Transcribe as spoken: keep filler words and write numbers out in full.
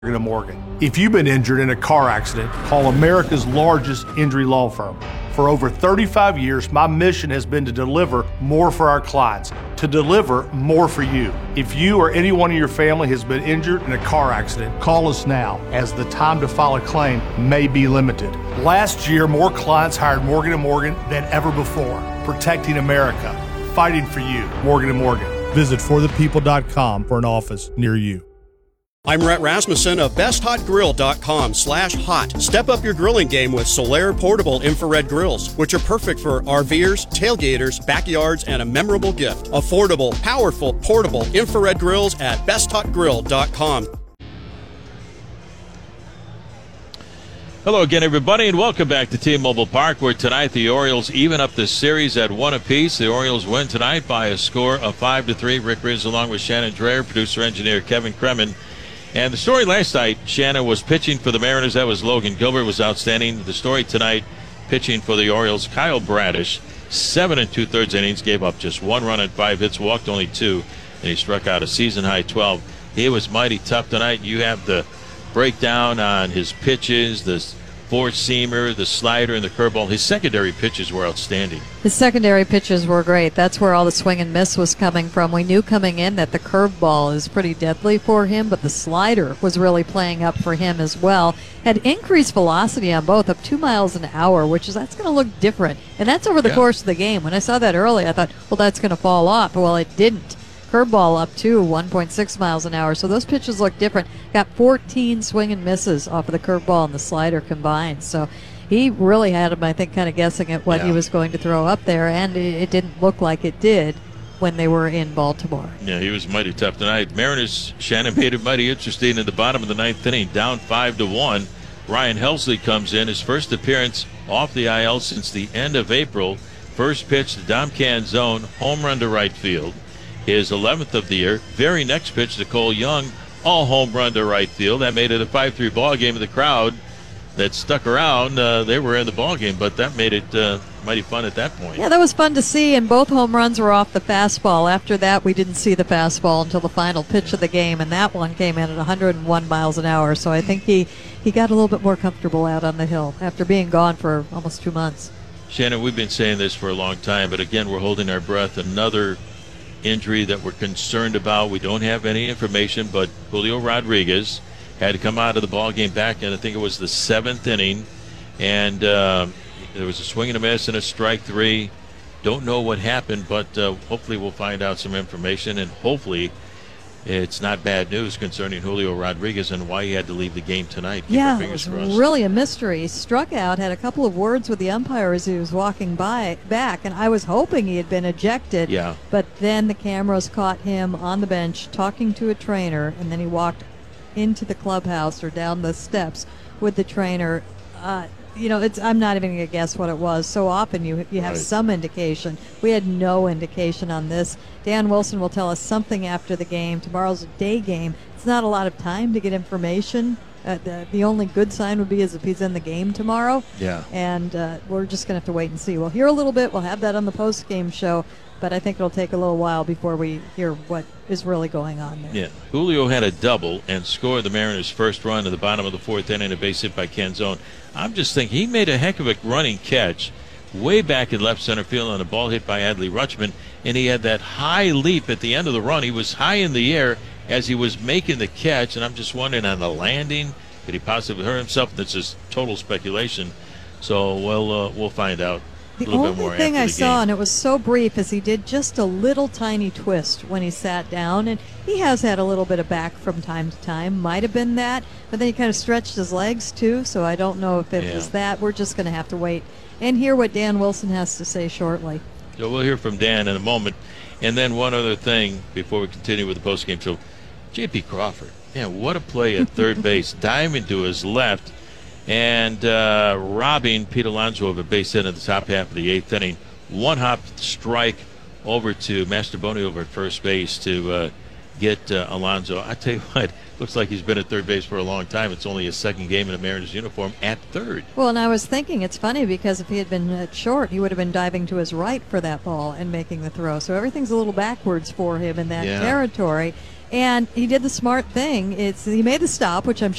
Morgan and Morgan. If you've been injured in a car accident, call America's largest injury law firm. For over thirty-five years, my mission has been to deliver more for our clients, to deliver more for you. If you or anyone in your family has been injured in a car accident, call us now, as the time to file a claim may be limited. Last year, more clients hired Morgan and Morgan than ever before, protecting America, fighting for you. Morgan and Morgan. Visit for the people dot com for an office near you. I'm Rhett Rasmussen of best hot grill dot com slash hot. Step up your grilling game with Solaire portable infrared grills, which are perfect for RVers, tailgaters, backyards, and a memorable gift. Affordable, powerful, portable infrared grills at best hot grill dot com. Hello again, everybody, and welcome back to T-Mobile Park, where tonight the Orioles even up the series at one apiece. The Orioles win tonight by a score of five to three. Rick Riz along with Shannon Dreher, producer-engineer Kevin Kremen. And the story last night, Shannon, was pitching for the Mariners. That was Logan Gilbert, was outstanding. The story tonight, pitching for the Orioles, Kyle Bradish, seven and two-thirds innings, gave up just one run and five hits, walked only two, and he struck out a season-high twelve. He was mighty tough tonight. You have the breakdown on his pitches, the four-seamer, the slider, and the curveball. His secondary pitches were outstanding. His secondary pitches were great. That's where all the swing and miss was coming from. We knew coming in that the curveball is pretty deadly for him, but the slider was really playing up for him as well. Had increased velocity on both, up two miles an hour, which is that's going to look different. And that's over the yeah. course of the game. When I saw that early, I thought, well, that's going to fall off. Well, it didn't. Curveball up to one point six miles an hour. So those pitches look different. Got fourteen swing and misses off of the curveball and the slider combined. So he really had him, I think, kind of guessing at what yeah. he was going to throw up there, and it, it didn't look like it did when they were in Baltimore. Yeah, he was mighty tough tonight. Mariners, Shannon, made it mighty interesting in the bottom of the ninth inning, down five to one. Ryan Helsley comes in, his first appearance off the I L since the end of April. First pitch to Dom Canzone, home run to right field. His eleventh of the year. Very next pitch to Cole Young, all home run to right field. That made it a five three ball game. The crowd that stuck around, uh, they were in the ball game, but that made it uh, mighty fun at that point. Yeah, that was fun to see, and both home runs were off the fastball. After that, we didn't see the fastball until the final pitch of the game, and that one came in at one hundred one miles an hour. So I think he, he got a little bit more comfortable out on the hill after being gone for almost two months. Shannon, we've been saying this for a long time, but again, we're holding our breath. Another injury that we're concerned about. We don't have any information, but Julio Rodriguez had to come out of the ball game back in, I think it was the seventh inning, and uh, there was a swing and a miss and a strike three. Don't know what happened, but uh, hopefully we'll find out some information, and hopefully it's not bad news concerning Julio Rodriguez and why he had to leave the game tonight. Keep yeah, it was crossed. Really a mystery. He struck out, had a couple of words with the umpire as he was walking by back, and I was hoping he had been ejected. Yeah. But then the cameras caught him on the bench talking to a trainer, and then he walked into the clubhouse or down the steps with the trainer. Uh, you know, it's I'm not even going to guess what it was. So often you you have right. some indication. We had no indication on this. Dan Wilson will tell us something after the game. Tomorrow's a day game. It's not a lot of time to get information. Uh, the, the only good sign would be is if he's in the game tomorrow. Yeah. And uh, we're just going to have to wait and see. We'll hear a little bit. We'll have that on the post-game show. But I think it'll take a little while before we hear what is really going on there. Yeah. Julio had a double and scored the Mariners' first run at the bottom of the fourth inning, a base hit by Canzone. I'm just thinking he made a heck of a running catch way back in left center field on a ball hit by Adley Rutschman, and he had that high leap at the end of the run. He was high in the air as he was making the catch, and I'm just wondering on the landing, could he possibly hurt himself? That's just total speculation. So we'll, uh, we'll find out. The only thing I saw, and it was so brief, is he did just a little tiny twist when he sat down, and he has had a little bit of back from time to time. Might have been that, but then he kind of stretched his legs too, so I don't know if it yeah. was that. We're just going to have to wait and hear what Dan Wilson has to say shortly. So we'll hear from Dan in a moment. And then one other thing before we continue with the postgame show. J P. Crawford, man, what a play at third base, diving to his left and uh, robbing Pete Alonso of a base hit in the top half of the eighth inning. One hop strike over to Mastrobuoni over at first base to uh, get uh, Alonso. I tell you what, looks like he's been at third base for a long time. It's only his second game in a Mariners uniform at third. Well, and I was thinking it's funny because if he had been uh, short, he would have been diving to his right for that ball and making the throw. So everything's a little backwards for him in that yeah. territory. And he did the smart thing. It's he made the stop, which I'm